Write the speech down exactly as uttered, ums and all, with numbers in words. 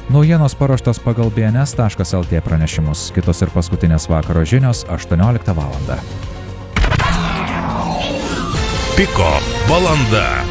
Naujienos paruoštos pagal B N S taškas L T pranešimus. Kitos ir paskutinės vakaro žinios aštuonioliktą valandą. Piko valanda.